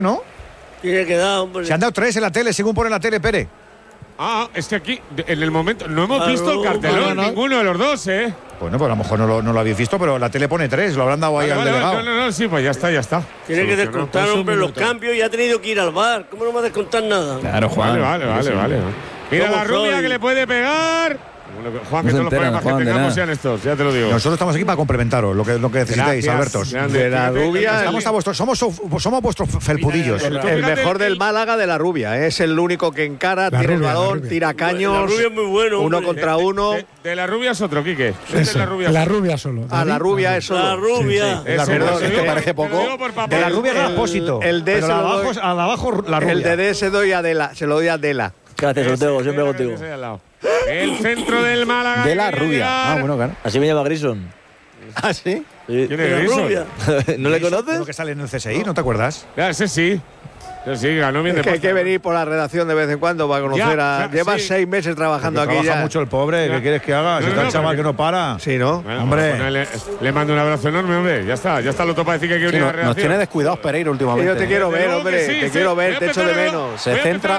¿no? Tiene que dar, hombre. Se han dado 3 en la tele, según pone la tele, Pere. Es que aquí, en el momento, no hemos visto el cartelón, ninguno de los dos, ¿eh? Bueno, pues a lo mejor no lo habéis visto, pero la tele pone 3, lo habrán dado ahí al delegado. No, sí, pues ya está. Tiene que descontar, hombre, los cambios y ha tenido que ir al bar. ¿Cómo no va a descontar nada? Claro, Juan. Vale. Mira la rubia que le puede pegar. Juan, que todos los problemas que tengamos sean estos, ya te lo digo. Nosotros estamos aquí para complementaros lo que necesitéis, Albertos. De la rubia. Estamos a vuestros, somos vuestros felpudillos. El mejor del Málaga de la rubia. Es el único que encara, tiene el balón, tira caños. La rubia es muy bueno. Uno contra uno. De la rubia es otro, Quique. La rubia solo. La rubia es solo. La rubia. Perdón, es que parece poco. De la rubia era Apósito. El D se lo doy. Abajo la rubia. El de D se lo doy a Adela. Gracias, Ortego, siempre contigo. El centro del Málaga. De la rubia. Bueno, claro. Así me llama Grison. ¿Ah, sí? ¿Quién es Grison? ¿No le conoces? Lo que sale en el CSI, ¿no te acuerdas? Ese sí. Sí, ganó bien de que hay que venir por la redacción de vez en cuando para conocer Lleva 6 meses trabajando aquí trabaja ya. mucho el pobre. ¿Qué quieres que haga? Si está el chaval que no para. Sí, ¿no? Bueno, hombre. Le mando un abrazo enorme, hombre. Ya está lo topa decir que hay que venir a la redacción. Nos tiene descuidados Pereira últimamente. Yo te quiero ver, hombre. Te quiero ver, te echo de menos. Se centra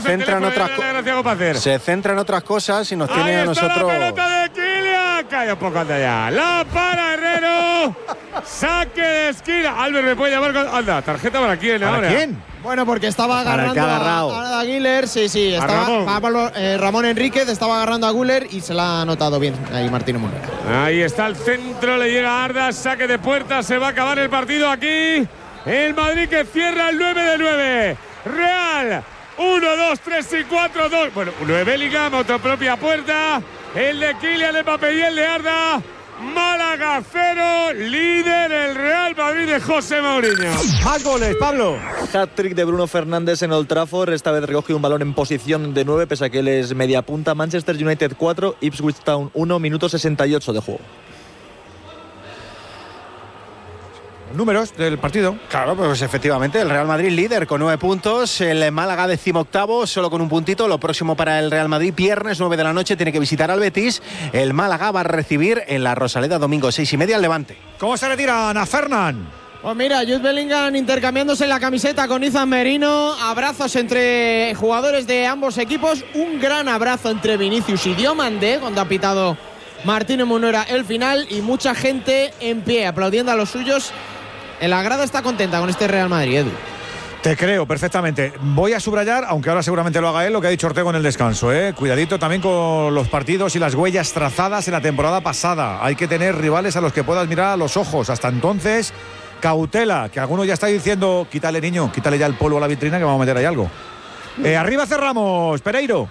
en otras cosas y nos tiene a nosotros. La pelota de Kylian. Calla un poco, anda ya. La para Herrero. Saque de esquina. Albert, ¿me puede llamar? Anda, tarjeta para quién ahora. ¿Para quién? Bueno, porque estaba agarrando a Güler, sí, estaba Ramón Enríquez estaba agarrando a Güler y se la ha notado bien ahí Martínez Monera. Ahí está el centro, le llega Arda, saque de puerta, se va a acabar el partido aquí. El Madrid que cierra el 9 de 9. Real, 1, 2, 3 y 4, 2. Bueno, 9 Bellingham, otra propia puerta. El de Kylian Mbappé y el de Arda. Málaga 0, líder el Real Madrid de José Mourinho. Más goles, Pablo. Hat-trick de Bruno Fernández en Old Trafford. Esta vez recoge un balón en posición de 9, pese a que él es media punta. Manchester United 4, Ipswich Town 1, minuto 68 de juego. Números del partido. Claro, pues efectivamente, el Real Madrid líder con 9 puntos, el Málaga 18º, solo con un puntito. Lo próximo para el Real Madrid, viernes 9 de la noche, tiene que visitar al Betis. El Málaga va a recibir en la Rosaleda domingo 6:30 al Levante. ¿Cómo se retira Ana Fernán? Pues mira, Jude Bellingham intercambiándose la camiseta con Izan Merino. Abrazos entre jugadores de ambos equipos. Un gran abrazo entre Vinicius y Diomandé cuando ha pitado Martínez Monera el final. Y mucha gente en pie aplaudiendo a los suyos. La grada está contenta con este Real Madrid, Edu. Te creo perfectamente. Voy a subrayar, aunque ahora seguramente lo haga él, lo que ha dicho Ortego en el descanso. Cuidadito también con los partidos y las huellas trazadas en la temporada pasada. Hay que tener rivales a los que puedas mirar a los ojos. Hasta entonces, cautela, que alguno ya está diciendo, quítale niño, quítale ya el polvo a la vitrina que vamos a meter ahí algo. Arriba cerramos, Pereiro.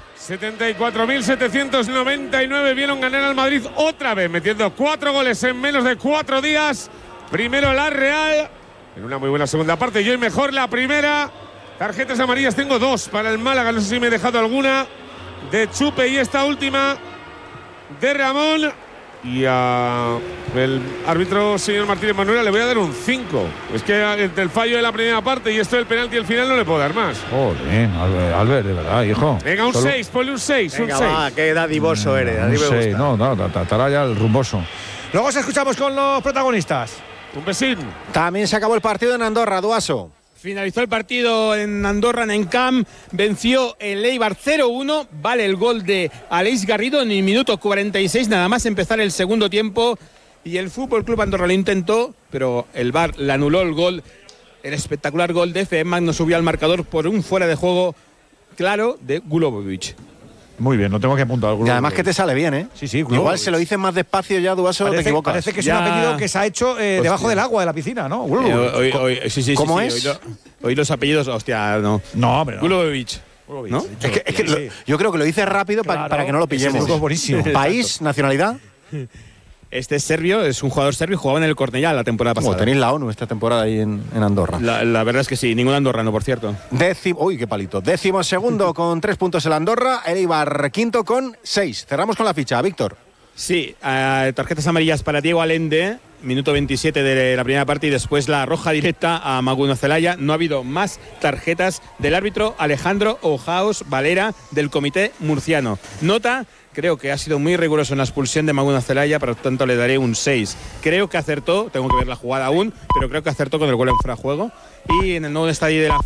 74.799 vieron ganar al Madrid otra vez, metiendo 4 goles en menos de 4 días. Primero la Real, en una muy buena segunda parte, y hoy mejor la primera. Tarjetas amarillas tengo 2 para el Málaga, no sé si me he dejado alguna. De Chupe y esta última de Ramón. Y al árbitro, señor Martínez Manuela, le voy a dar un 5. Es que entre el fallo de la primera parte y esto del penalti al final no le puedo dar más. Joder, Albert, de verdad, hijo. Venga, un 6, ponle un 6. Venga, un 6. Va, qué dadivoso eres, a mí me gusta. No, estará ya el rumboso. Luego os escuchamos con los protagonistas. Un besín. También se acabó el partido en Andorra, Duaso. Finalizó el partido en Andorra, en Encamp, venció el Eibar 0-1, vale el gol de Aleix Garrido en el minuto 46, nada más empezar el segundo tiempo, y el Fútbol Club Andorra lo intentó, pero el VAR le anuló el gol, el espectacular gol de FM, no subió al marcador por un fuera de juego claro de Gulobovic. Muy bien, no tengo que apuntar alguno. Y además que te sale bien, ¿eh? Sí, igual se lo dices más despacio ya, Duaso, te equivocas. Parece que es un apellido que se ha hecho debajo del agua de la piscina, ¿no? Sí, ¿Cómo es? Hoy los apellidos, hostia, no. No, hombre. Gulobovic. ¿No? Es que yo creo que lo dices rápido para que no lo pillemos. Es buenísimo. País, nacionalidad. Este es serbio, es un jugador serbio, jugaba en el Cornellá la temporada pasada. Tenéis la ONU esta temporada ahí en Andorra. La verdad es que sí, ningún andorrano, por cierto. Uy, qué palito. 12º con 3 puntos el Andorra, el Eibar 5º con 6. Cerramos con la ficha, Víctor. Sí, tarjetas amarillas para Diego Allende, minuto 27 de la primera parte, y después la roja directa a Maguno Zelaya. No ha habido más tarjetas del árbitro Alejandro Ojaos Valera del comité murciano. Nota: creo que ha sido muy riguroso en la expulsión de Maguno Zelaya, por lo tanto le daré un 6. Creo que acertó, tengo que ver la jugada aún, pero creo que acertó con el gol en fuera de juego. Y en el nuevo estadio de la